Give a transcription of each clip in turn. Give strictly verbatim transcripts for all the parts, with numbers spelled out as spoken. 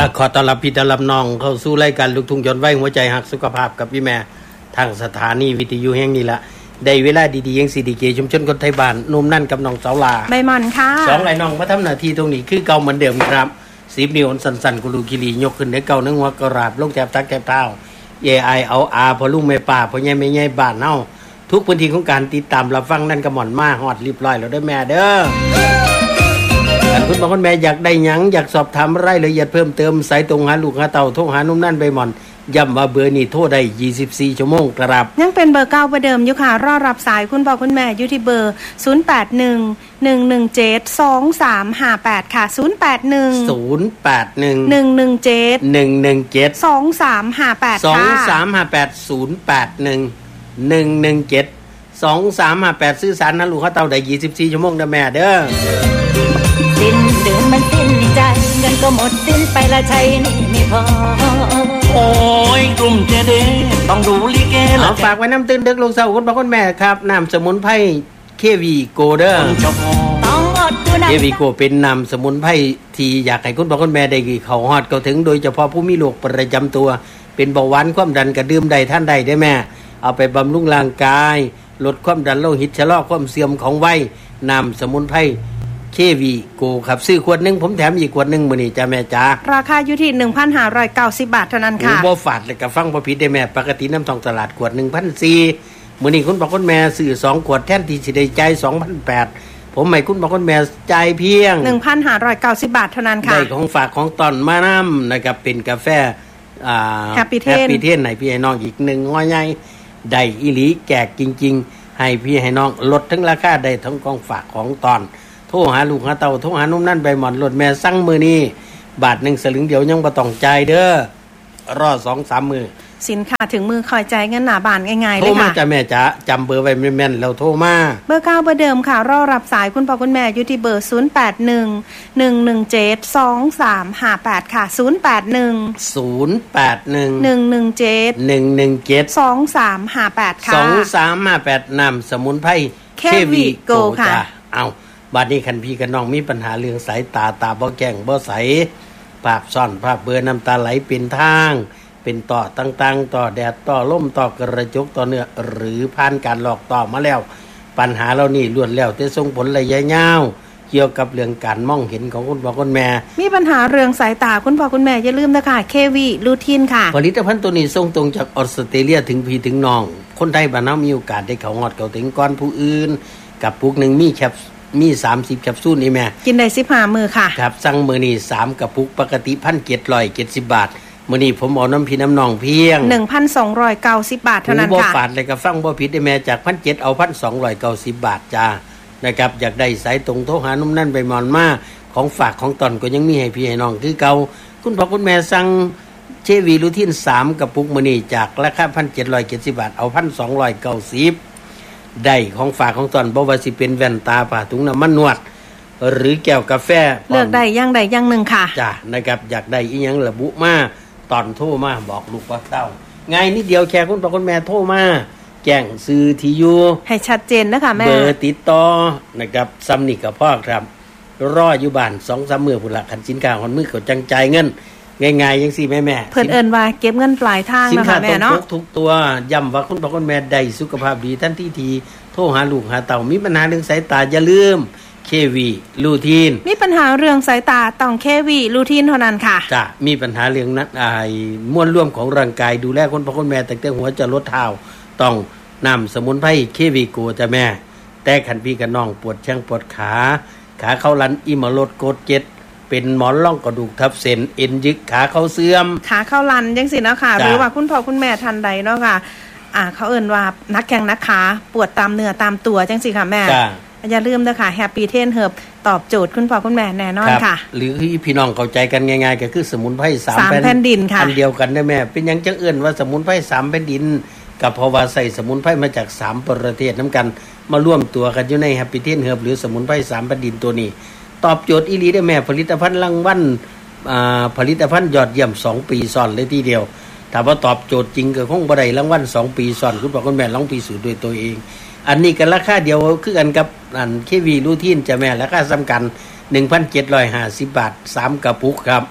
ขอต้อนรับพี่ต้อนรับน้องเข้าสู่รายการลูกทุ่งย้อนวัยหัวใจหักสุขภาพกับพี่แม่ทางสถานีวิทยุแห่งนี้ละได้เวลาดีๆยัง ซี ดี เค ชุมชนคนไทยบ้านนุ่มนั่นกับน้องสาวลาใบมันค่ะสองไอ้น้องมาทำหน้าที่ตรงนี้คือเก่าเหมือนเดิมครับสิบนิ้วสั่นๆกุลูกิรียกขึ้นในเก่านึงหัวกระราบลงแถบตักแถบเท้าเอไอเอาอาพอลุงแม่ป้าพอแย่แม่ใหญ่บ้านเฮาทุกพื้นที่ของการติดตามรับฟังนั่นก็หม่อนมาฮอดเรียบร้อยแล้วเด้อแม่เด้อท่านคุณบางคนแม่อยากได้หยังอยากสอบถามรายละเอียดเพิ่มเติมสายตรงหาลูกหาเต่าโทรหานุ่มนั่นใบหม่อนย้ำว่าเบอร์นี้โทรได้ยี่สิบสี่ชั่วโมงครับยังเป็นเบอร์เก่าประเดิมอยู่ค่ะรอรับสายคุณพ่อคุณแม่อยู่ที่เบอร์ศูนย์ แปด หนึ่ง หนึ่ง หนึ่ง เจ็ด สอง สาม ห้า แปดค่ะศูนย์ แปด หนึ่งศูนย์ แปด หนึ่งหนึ่ง หนึ่ง เจ็ดหนึ่ง หนึ่ง เจ็ดสอง สาม ห้า แปดค่ะสองสาม ห้า แปด ศูนย์ แปด หนึ่ง หนึ่ง หนึ่ง เจ็ด สอง สาม ห้า แปดซื้อสารนะลูกเขาเต่าได้ยี่สิบสี่ชั่วโมงนะแม่เด้อสิ้นเดือนมันสิ้นใจเงินก็หมดสิ้นไปละใช้นี่ไม่พอโอ้ยกลุ่มเจเดต้องดูลิเกแล้วฝากไว้น้ำตื่นเด็กลงเสาคุณพ่อคุณแม่ครับน้ำสมุนไพรเควีโกเด้อต้องอดดูนะเควีโกเป็นน้ำสมุนไพรที่อยากให้คุณพ่อคุณแม่ได้เขาฮอดเข้าถึงโดยเฉพาะผู้มีโรคประจำตัวเป็นเบาหวานความดันกระดื่มได้ท่านใดได้แม่เอาไปบำรุงร่างกายลดความดันโลหิตชะลอความเสื่อมของวัยน้ำสมุนไพรเควีโกครับซื้อขวดนึงผมแถมอีกขวดนึงมื้อนี้จ้าแม่จ๋าราคาอยู่ที่ หนึ่งพันห้าร้อยเก้าสิบ บาทเท่านั้นค่ะบ่ฝาดเลยก็ฟังบ่ผิดได้แม่ปกติน้ำทองตลาดขวด หนึ่งพันสี่ร้อย มื้อนี้คุณบอกคุณแม่ซื้อสองขวดแทนที่สิได้จ่าย สองพันแปดร้อย ผมให้คุณบอกคุณแม่จ่ายเพียงหนึ่งพันห้าร้อยเก้าสิบ บาทเท่านั้นค่ะได้ของฝากของตอนมานำนะครับเป็นกาแฟอ่า Happy Ten Happy Ten ให้พี่ให้น้องอีกหนึ่งง้อใหญ่ได้อีหลีแจกจริงๆให้พี่ให้น้องลดทั้งราคาได้ทั้งของฝากของตอนโทรหาลูกหาเต่าโทรหานุ่มนั่นใบหม่อนรถแม่สั่งมือนี้บาทหนึ่งสลึงเดียวยังบ่ต้องจ่ายเด้อรอ สองสาม มื้อสินค้าถึงมือคอยจ่ายเงินหน้าบ้านง่ายๆเลยค่ะโทรมาจ้ะแม่จ๋าจำเบอร์ไว้แม่นๆแล้วโทรมาเบอร์เก้าเบอร์เดิมค่ะรอรับสายคุณพ่อคุณแม่อยู่ที่เบอร์ศูนย์ แปด หนึ่ง หนึ่ง หนึ่ง เจ็ด สอง สาม ห้า แปดค่ะศูนย์ แปด หนึ่งศูนย์ แปด หนึ่งหนึ่ง หนึ่ง เจ็ดหนึ่ง หนึ่ง เจ็ดสอง สาม ห้า แปดค่ะสอง สาม ห้า แปดน้ำสมุนไพรเควีโกค่ะเอาบัดนี้คันพี่กับน้องมีปัญหาเรื่องสายตาตาบ่แจ้งบ่ใสภาพซ่อนภาพเบื่อน้ำตาไหลเป็นทางเป็นต่อต่างๆต่อแดดต่อลมต่อกระจกต่อเนื้อหรือผ่านการหลอกต่อมาแล้วปัญหาเหล่านี้ล้วนแล้วแต่ส่งผลระยะยาวเกี่ยวกับเรื่องการมองเห็นของคุณพ่อคุณแม่มีปัญหาเรื่องสายตาคุณพ่อคุณแม่อย่าลืมนะคะเควีลูทีนค่ะผลิตภัณฑ์ตัวนี้ส่งตรงจากออสเตรเลียถึงพี่ถึงน้องคนไทยบ้านเฮามีโอกาสได้เข้าฮอดเข้าถึงก่อนผู้อื่นกับปุกนึงมีแคปมีสามสิบแคปซูลนี่แม่กินได้สิบห้ามื้อค่ะครับสั่งมื้อนี้สามกระปุกปกติ หนึ่งพันเจ็ดร้อยเจ็ดสิบ บาทมื้อนี้ผมเอาน้ำพี่น้ำน้องเพียงหนึ่งพันสองร้อยเก้าสิบ บาทเท่านั้นค่ะบ่ฝาดเลยก็ฟังบ่ผิดได้แม่จาก หนึ่งพันเจ็ดร้อย เอา หนึ่งพันสองร้อยเก้าสิบ บาทจ้านะครับอยากได้สายตรงโทรหานุ่มนั่นใบหม่อนมาของฝากของตอนก็ยังมีให้พี่ให้น้องคือเก่าคุณพ่อคุณแม่สั่งเชวีรูทินสามกระปุกมื้อนี้จากราคา หนึ่งพันเจ็ดร้อยเจ็ดสิบ บาทเอา หนึ่งพันสองร้อยเก้าสิบ ได้ของฝากของตอนบ่ว่าสิเป็นแว่นตาผ้าถุงน้ำมันนวดหรือแก้วกาแฟเลือกได้อย่างใดอย่างหนึ่งค่ะจ้ะนะครับอยากได้อีหยังระบุมาตอนโทรมาบอกลูกว่าเต้าง่ายนิดเดียวแค่คุณพ่อคุณแม่โทรมาแจ้งซื้อที่อยู่ให้ชัดเจนนะคะแม่เบอร์ติดต่อนะครับซ้ำนี่กับพ่อครับรออยู่บ้าน สองสาม มื้อพุ่นละคันสินค้าฮอดมือเขาจังจ่ายเงินง่ายๆจังซี่แม่ๆเพิ่นเอิ้นว่าเก็บเงินปลายทางนะคะแม่เนาะสินค้าทุกตัวย้ำว่าคุณพ่อคุณแม่ได้สุขภาพดีทันทีทีโทรหาลูกหาเต้ามีปัญหาเรื่องสายตาอย่าลืมเควีลูทีนมีปัญหาเรื่องสายตาต้องเควีลูทีนเท่านั้นค่ะจ้ะมีปัญหาเรื่องนั้นไอ้มวลรวมของร่างกายดูแลคนพ่อคนแม่ตั้งแต่หัวจรดเท้าต้องนำสมุนไพรเควีโกจ้ะแม่แต่คันพี่กับน้องปวดแข้งปวดขาขาเข้าลันอิมลดโกดเจ็ดเป็นหมอนร่องกระดูกทับเส้นเอ็นยึกขาเข้าเสื่อมขาเข้าลันจังซี่เนาะค่ะหรือว่าคุณพ่อคุณแม่ทันใดเนาะค่ะอ่าเขาเอิ้นว่านักแข้งนักขาปวดตามเนื้อตามตัวจังซี่ค่ะแม่อย่าลืมนะคะ Happy Ten Herb ตอบโจทย์คุณพ่อคุณแม่แน่นอนค่ะหรือที่พี่น้องเข้าใจกันง่ายๆก็คือสมุนไพรสามแผ่นดินค่ะอันเดียวกันได้แม่เป็นหยังจังเอิ้นว่าสมุนไพรสามแผ่นดินกับเพราะว่าใส่สมุนไพรมาจากสามประเทศนำกันมาร่วมตัวกันอยู่ใน Happy Ten Herb หรือสมุนไพรสามแผ่นดินตัวนี้ตอบโจทย์อีหลีได้แม่ผลิตภัณฑ์รางวัลอ่าผลิตภัณฑ์ยอดเยี่ยมสองปีซ้อนเลยทีเดียวถ้าว่าตอบโจทย์จริงก็คงบ่ได้รางวัลสองปีซ้อนคุณพ่อคุณแม่ลองพิสูจน์ด้วยตัวเองอันนี้ก็ราคาเดียวคือกันกับอันเควีรูทีนจะแม่ราคาซ้ำกัน หนึ่งพันเจ็ดร้อยห้าสิบ บาทสามกระปุกครับ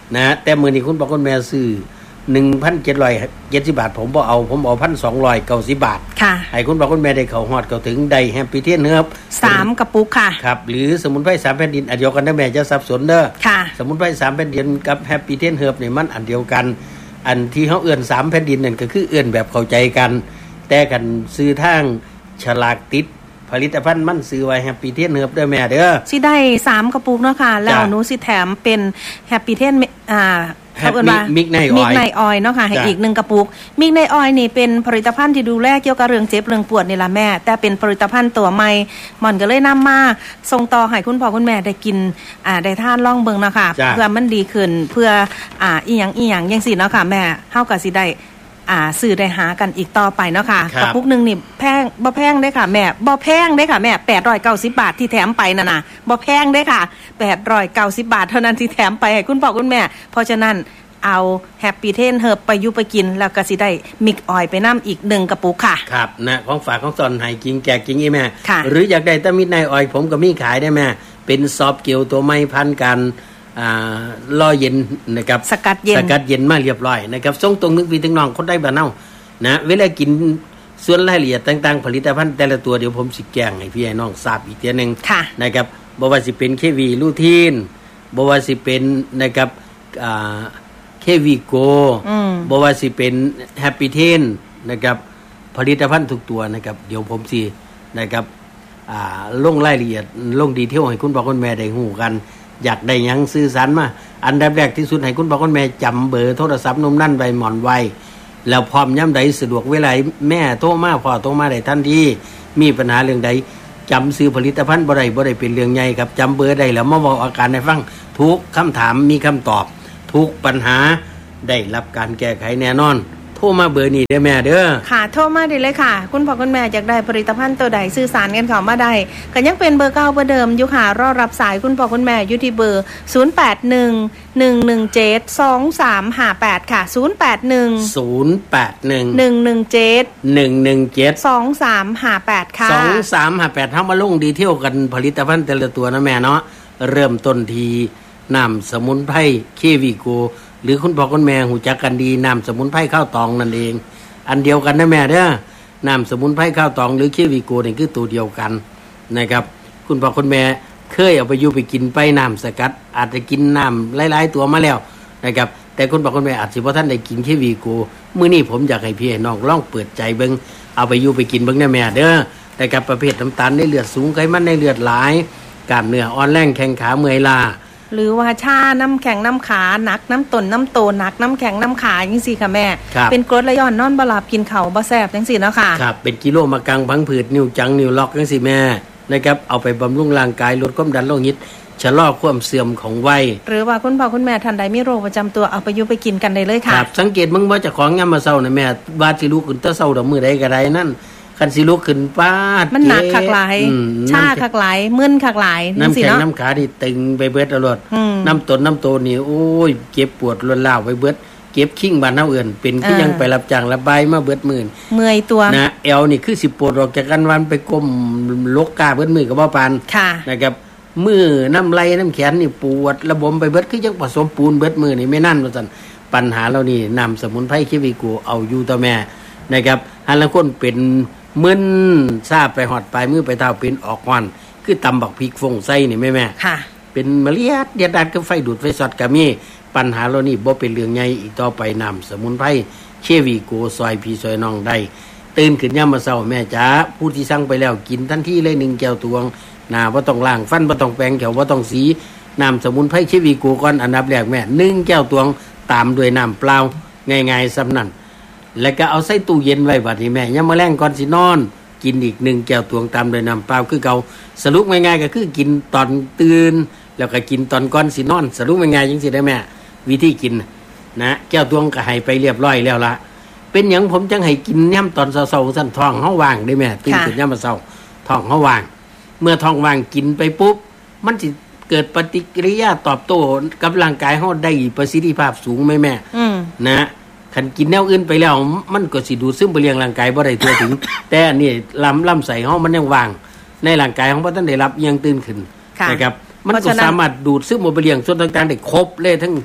นะแต่มื้อนี้คุณพ่อคุณแม่ซื้อ หนึ่งพันเจ็ดร้อยเจ็ดสิบ บาทผมบ่เอาผมเอา หนึ่งพันสองร้อยเก้าสิบ บาทค่ะให้คุณพ่อคุณแม่ได้เข้าฮอดเข้าถึงได้แฮปปี้เทนเฮิร์บสามกระปุกค่ะครับหรือสมุนไพรสามแผ่นดินอันเดียวกันนะแม่จะสับสนเด้อค่ะสมุนไพรสามแผ่นดินกับแฮปปี้เทนเฮิร์บนี่มันอันเดียวกันอันที่เฮาเอื้อนสามแผ่นดินนั่นก็คือเอื้อนแบบเข้าใจกันแต่กันซื้อทางฉลากติดผลิตภัณฑ์มันซื้อไว้แฮปปี้เทนเฮิร์บเด้อแม่เด้อสิได้สามกระปุกเนาะค่ะแล้วหนูสิแถมเป็นแฮปปี้เทนอ่าเขาเอิ้นว่ามิกไนออยล์มิกไนออยล์เนาะค่ะให้อีกหนึ่งกระปุกมิกไนออยล์นี่เป็นผลิตภัณฑ์ที่ดูแลเกี่ยวกับเรื่องเจ็บเรื่องปวดนี่ล่ะแม่แต่เป็นผลิตภัณฑ์ตัวใหม่มันก็เลยนำมาส่งต่อให้คุณพ่อคุณแม่ได้กินอ่าได้ทานลองเบิ่งเนาะค่ะเพื่อมันดีขึ้นเพื่ออ่าอีหยังอีหยังจังซี่เนาะค่ะแม่เฮาก็สิได้อ่าซื้อได้หากันอีกต่อไปเนาะค่ะกระปุกนึงนี่แพงบ่แพงเด้ค่ะแม่บ่แพงเด้ค่ะแม่แปดร้อยเก้าสิบบาทที่แถมไปนั่นน่ะบ่แพงเด้ค่ะแปดร้อยเก้าสิบบาทเท่านั้นที่แถมไปให้คุณพ่อคุณแม่เพราะฉะนั้นเอาแฮปปี้เทนเฮิร์บไปยุไปกินแล้วก็สิได้มิกออยล์ไปน้ำอีกหนึ่งกระปุกค่ะครับนะของฝากของตอนให้กินแกกินอีแม่หรืออยากได้ตะมิดในออยล์ผมก็มีขายได้แม่เป็นซอฟต์เกลตัวไม้พันกันอ่าล่อเย็นนะครับสกัดเย็นสกัดเย็นมาเรียบร้อยนะครับส่งตรงนึกพี่ถึงน้องคนได้บ้านเฮานะเวลากินส่วนรายละเอียดต่างๆผลิตภัณฑ์แต่ละตัวเดี๋ยวผมสิแจ้งให้พี่ให้น้องทราบอีกเทีนึงนะครับบ่ว่าสิเป็น เค วี ลูทีนบ่ว่าสิเป็นนะครับอ่าเควีโกบ่ว่าสิเป็นแฮปปี้เทนนะครับผลิตภัณฑ์ทุกตัวนะครับเดี๋ยวผมสินะครับอ่าลงรายละเอียดลงดีเทลให้คุณพ่อคุณแม่ได้ฮู้กันอยากได้หยังสื่อสารมาอันดับแรกที่สุดให้คุณพ่อคุณแม่จำเบอร์โทรศัพท์นมนั่นไว้หมอนไว้แล้วพร้อมย่ำใดสะดวกเวลาแม่โทรมาพ่อโทรมาได้ทันทีมีปัญหาเรื่องใดจำซื้อผลิตภัณฑ์บ่ได้บ่ได้เป็นเรื่องใหญ่ครับจำเบอร์ได้แล้วมาบอกอาการให้ฟังทุกคำถามมีคำตอบทุกปัญหาได้รับการแก้ไขแน่นอนโทรมาเบอร์นี้เด้อแม่เด้อค่ะโทรมาได้เลยค่ะคุณพ่อคุณแม่อยากได้ผลิตภัณฑ์ตัวใดสื่อสารกันเข้ามาได้ก็ยังเป็นเบอร์เก่าเบอร์เดิมอยู่ค่ะรอรับสายคุณพ่อคุณแม่อยู่ที่เบอร์ศูนย์ แปด หนึ่ง หนึ่ง หนึ่ง เจ็ด สอง สาม ห้า แปดค่ะศูนย์ แปด หนึ่งศูนย์ แปด หนึ่งหนึ่ง หนึ่ง เจ็ดหนึ่ง หนึ่ง เจ็ดสอง สาม ห้า แปดค่ะสอง สาม ห้า แปดเฮามาลงดีเทลกันผลิตภัณฑ์แต่ละตัวนะแม่เนาะเริ่มต้นที่น้ำสมุนไพรเควีโกหรือคุณพ่อคุณแม่หูจักกันดีน้ำสมุนไพรข้าวตองนั่นเองอันเดียวกันนะแม่เด้อน้ำสมุนไพรข้าวตองหรือเควีโกนี่คือตัวเดียวกันนะครับคุณพ่อคุณแม่เคยเอาไปอยู่ไปกินไปน้ำสกัดอาจจะกินน้ำหลายๆตัวมาแล้วนะครับแต่คุณพ่อคุณแม่อาจสิบ่ทันได้กินเควีโกมื้อนี้ผมอยากให้พี่ให้น้องลองเปิดใจเบิ่งเอาไปอยู่ไปกินเบิ่งนะแม่เด้อนะครับประเภทน้ำตาลในเลือดสูงไขมันในเลือดหลายกล้ามเนื้ออ่อนแรงแข้งขาเมื่อยล้าหรือว่าชาน้ำแข็งน้ำขาหนักน้ำต้นน้ำโตหนักน้ำแข็งน้ำขาจังซี่ค่ะแม่เป็นกรดไหลย้อนนอนบ่หลับกินข้าวบ่แซ่บจังซี่เนาะค่ะครับเป็นกิโลมะกังพังผืดนิ้วจังนิ้วล็อกจังซี่แม่นะครับเอาไปบำรุงร่างกายลดความดันโลหิตชะลอความเสื่อมของวัยหรือว่าคุณพ่อคุณแม่ท่านใดมีโรคประจำตัวเอาไปอยู่ไปกินกันได้เลยค่ะครับสังเกตมึงว่าเจ้าของยามมื้อเช้าน่ะแม่ว่าสิลุกขึ้นแต่เช้าดอกมื้อใดก็ได้นั่นคันสิลุกขึ้นปาดมันหนักคักหลายชาคักหลายมึนคักหลายน้ำแข็งน้ำขานี่ตึงไปเบิดตลอดน้ำต้นน้ำโตนี่โอ้ยเจ็บปวดรวนลาวไปเบิดเก็บขิ้งบ้านเฮาเอิ้นเป็นคือยังไปรับจ้างระบายมาเบิดมื้อเมื่อยตัวนะแอวนี่คือสิปวดออกจากกันวันไปก้มลกกาเบิดมื้อก็บ่ปานนะครับมือน้ำไหลน้ำแขนนี่ปวดระบมไปเบิดคือยังผสมปูนเบิดมื้อนี่ไม่นั่นว่าซั่นปัญหาเรานี่น้ำสมุนไพรเควีโกเอาอยู่ต่อแม่นะครับหันละคนเป็นมึนซาไปหอดปลายมือไปเท้าเป็นออกวันคือตำบักพริกฟงไส้นี่แม่แม่ค่ะเป็นมะเรียดเดียดดัดกับไฟดูดไฟสอดก็มีปัญหาเรานี่บ่เป็นเรื่องใหญ่อีกต่อไปนำสมุนไพรเควีโกซอยพี่ซอยน้องได้ตื่นขึ้นยามมื้อเช้าแม่จ๋าผู้ที่สั่งไปแล้วกินทันทีเลยหนึ่งแก้วตวงหน้าบ่ต้องล้างฟันบ่ต้องแปรงแขวบ่ต้องสีน้ำสมุนไพรเควีโกก่อนอันดับแรกแม่หนึ่งแก้วตวงตามด้วยน้ำเปล่าง่ายๆซำนั้นแล้วก็เอาใส่ตู้เย็นไว้บัดนี้แม่ยามมื้อแลงก่อนสินอนกินอีกหนึ่งแก้วตวงตามด้วยน้ำเปล่าคือเก่าสรุปง่ายๆก็คือกินตอนตื่นแล้วก็กินตอนก่อนสินอนสรุปง่ายๆจังซี่ได้แม่วิธีกินนะแก้วตวงก็ให้ไปเรียบร้อยแล้วล่ะเป็นหยังผมจังให้กินย่ำตอนเช้าๆซั่นท้องเฮาว่างได้แม่ตื่นขึ้นยามมื้อเช้าท้องเฮาว่างเมื่อท้องว่างกินไปปุ๊บมันสิเกิดปฏิกิริยาตอบโต้กับร่างกายเฮาได้ประสิทธิภาพสูงไหมแม่นะคันกินแนวอื่นไปแล้วมันก็สิดูดซึมไปเลี้ยงร่างกายบ่ได้ทั่วถึง แต่อันนี้ลำลำไส้เฮามันยังว่างในร่างกายของบ่ทันได้รับยังตื่นขึ้นนะครับมันก็สามารถดูดซึมไปเลี้ยงส่วนต่างๆได้ครบเลยทั้ง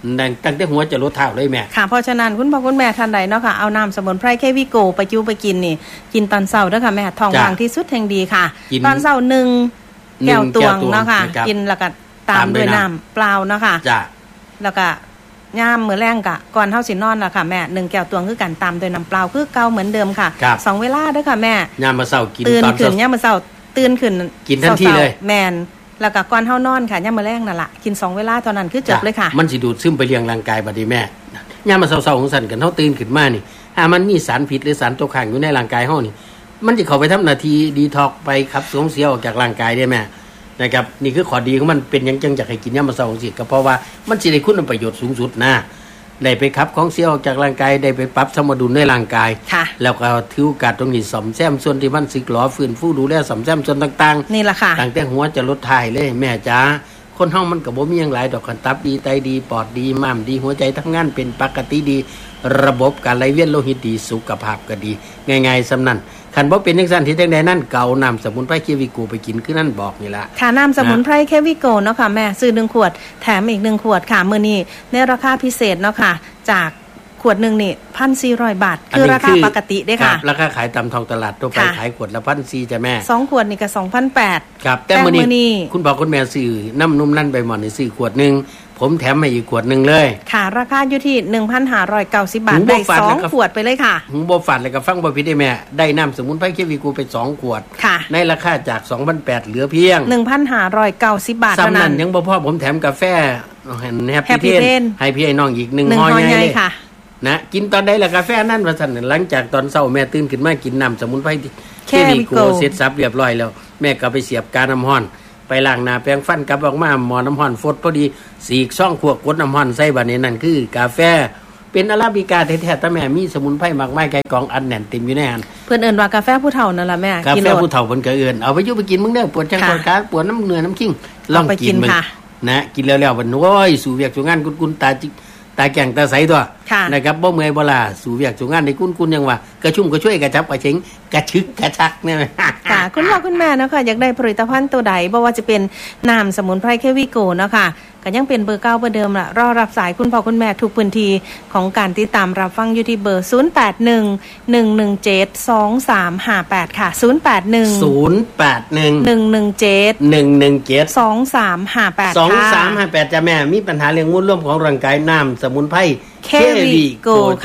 ตั้งแต่หัวจะลดเท้าเลยแม่ค่ะเพราะฉะนั้นคุณพ่อคุณแม่ท่านใดเนาะค่ะเอาน้ำสมุนไพรเควิโกไปจิ้วไปกินนี่กินตอนเช้าเด้อค่ะแม่ท้องว่างที่สุดแห่งดีค่ะตอนเช้าหนึ่งแก้วตวงเนาะค่ะกินแล้วก็ตามด้วยน้ำเปล่าเนาะค่ะแล้วก็ย่ามมื้อแรงกะก่อนเฮาสินอนล่ะค่ะแม่หนึ่งแก้วตวงคือกันตามด้วยน้ำเปล่าคือเก่าเหมือนเดิมค่ะสองเวลาเด้อค่ะแม่ยามมื้อเช้ากินตื่นขึ้นยามมื้อเช้าตื่นขึ้นกินทันทีเลยแม่นแล้วก็ก่อนเฮานอนค่ะยามมื้อแรงนั่นล่ะกินสองเวลาเท่านั้นคือจบเลยค่ะมันสิดูดซึมไปเลี้ยงร่างกายบัดนี้แม่ยามมื้อเช้าๆของสั่นกันเฮาตื่นขึ้นมานี่ถ้ามันมีสารพิษหรือสารตกค้างอยู่ในร่างกายเฮานี่มันสิเข้าไปทำหน้าที่ดีท็อกไปขับสงเสียออกจากร่างกายได้แม่นะครับนี่คือข้อดีของมันเป็นหยังจังอยากให้กินยามมื้อเช้าจังซี่ก็เพราะว่ามันสิได้คุณประโยชน์สูงสุดนะได้ไปขับของเสียออกจากร่างกายได้ไปปรับสมดุลในร่างกายแล้วก็ถือโอกาสตรงนี้ซ่อมแซมส่วนที่มันสึกหรอฟื้นฟูดูแลซ่อมแซมส่วนต่างๆนี่ล่ะค่ะตั้งแต่หัวจะลดท้ายเลยแม่จ๋าคนเฮามันก็บ่มีหยังหลายดอกคันตับดีไตดีปอดดีม้ามดีหัวใจทำงานเป็นปกติดีระบบการไหลเวียนโลหิตดีสุขภาพก็ดีง่ายๆซำนั้นคันบ่เป็นจังซั่นที่จังใดนั่นเก่าน้ำสมุนไพรเควิโกไปกินคือนั่นบอกนี่ล่ะค่ะน้ำสมุนไพรเควิโกเนาะค่ะแม่ซื้อหนึ่งขวดแถมอีกหนึ่งขวดค่ะมื้อนี้ในราคาพิเศษเนาะค่ะจากขวดหนึ่งนี่ หนึ่งพันสี่ร้อย บาทคือราคาปกติเด้ค่ะราคาขายตามท้องตลาดทั่วไปขายขวดละ หนึ่งพันสี่ร้อย จ้ะแม่สองขวดนี่ก็ สองพันแปดร้อยครับแต่มื้อนี้คุณพ่อคุณแม่ซื้อน้ำนุ่มลั่นใบหม่อนนี่ซื้อขวดนึงผมแถมให้อีกขวดนึงเลยค่ะราคาอยู่ที่ หนึ่งพันห้าร้อยเก้าสิบ บาทได้สองขวดไปเลยค่ะหูบ่ฝาดเลยก็ฟังบ่ผิดได้แม่ได้น้ำสมุนไพรเควิโกไปสองขวดในราคาจาก สองพันแปดร้อย เหลือเพียงหนึ่งพันห้าร้อยเก้าสิบ บาทเท่านั้นซ้ำนั้นยังบ่พอผมแถมกาแฟแฮปปี้เทนให้พี่ไอ้น้องอีกหนึ่งห่อใหญ่ค่ะนะกินตอนใดล่ะกาแฟนั่นว่าซั่นหลังจากตอนเช้าแม่ตื่นขึ้นมากินน้ำสมุนไพรเควิโกเสร็จสับเรียบร้อยแล้วแม่ก็ไปเสียบกาน้ำร้อนไปล้างหน้าแปรงฟันกลับออกมาหม้อน้ำร้อนฟดพอดีสีกซ่องขวดกดน้ำร้อนใส่บัดนี้นั่นคือกาแฟเป็นอาราบิก้าแท้ๆแต่แม่มีสมุนไพรมากมายไก่กองอันแน่นเต็มอยู่ในหันเพิ่นเอิ้นว่ากาแฟผู้เฒ่านั่นล่ะแม่กาแฟผู้เฒ่าเพิ่นก็เอิ้นเอาไปอยู่ไปกินมึงเด้อปวดจังปวดขาปวดน้ำเหนือน้ำขิงลองกินมึงนะกินแล้วๆบัดโอ้ยสู่เวียกสู่งานกุนๆตาจิตาแก่งตาใสตัวนะครับบ่เมื่อยบ่ล้าสู่เวียกสู่งานในกุนๆยังว่ากระชุ่มกระชวยกระจับกระเฉงกระชึกกระชักเนี่ยค่ะคุณพ่อคุณแม่เนาะค่ะอยากได้ผลิตภัณฑ์ตัวใดบ่ว่าจะเป็นน้ำสมุนไพรเควิโกเนาะค่ะก็ยังเป็นเบอร์เก้าเบอร์เดิมล่ะรอรับสายคุณพ่อคุณแม่ทุกพื้นที่ของการติดตามรับฟังอยู่ที่เบอร์ศูนย์ แปด หนึ่ง หนึ่ง หนึ่ง เจ็ด สอง สาม ห้า แปดค่ะศูนย์ แปด หนึ่งศูนย์ แปด หนึ่งหนึ่ง หนึ่ง เจ็ดหนึ่ง หนึ่ง เจ็ดสอง สาม ห้า แปดสอง สาม ห้า แปดจ้ะแม่มีปัญหาเรื่องมวลรวมของร่างกายน้ำสมุนไพรเควิโก